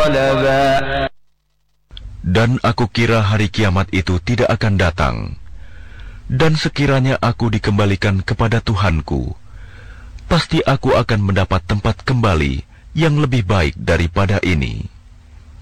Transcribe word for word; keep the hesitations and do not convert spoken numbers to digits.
صلبا. Dan aku kira hari kiamat itu tidak akan datang. Dan sekiranya aku dikembalikan kepada Tuhanku, pasti aku akan mendapat tempat kembali yang lebih baik daripada ini.